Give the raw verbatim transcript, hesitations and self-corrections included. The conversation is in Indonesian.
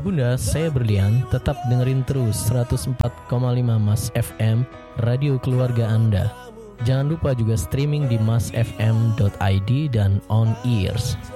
bunda, saya Berlian. Tetap dengerin terus seratus empat koma lima Mas F M, radio keluarga Anda. Jangan lupa juga streaming di mas f m dot i d dan on ears.